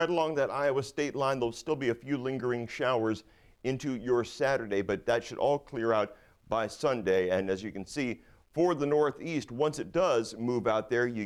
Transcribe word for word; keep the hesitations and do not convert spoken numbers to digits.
Right along that Iowa state line, there'll still be a few lingering showers into your Saturday, but that should all clear out by Sunday. And as you can see, for the Northeast, once it does move out there, you